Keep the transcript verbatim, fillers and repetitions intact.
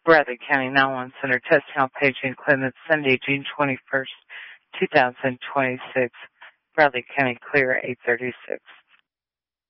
Bradley County nine one one Center, testing on paging equipment, Sunday, June twenty-first, two thousand twenty-six. Bradley County clear, eight thirty-six.